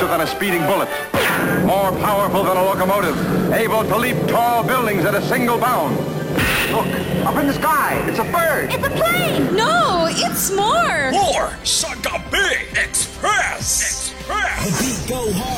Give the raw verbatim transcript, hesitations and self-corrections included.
than a speeding bullet, more powerful than a locomotive, able to leap tall buildings at a single bound. Look, up in the sky, it's a bird. It's a plane. No, it's more. More Sagabi Express. Express. The beat go hard.